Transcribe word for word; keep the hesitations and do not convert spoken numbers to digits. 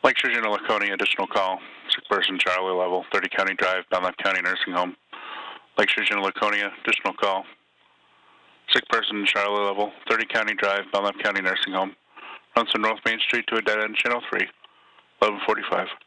Lake Shore, Laconia, additional call. Sick person, Charlie level, thirty County Drive, Belknap County Nursing Home. Lake Shore, Laconia, additional call. Sick person, Charlie level, thirty County Drive, Belknap County Nursing Home. Runs from North Main Street to a dead end, channel three, eleven forty-five.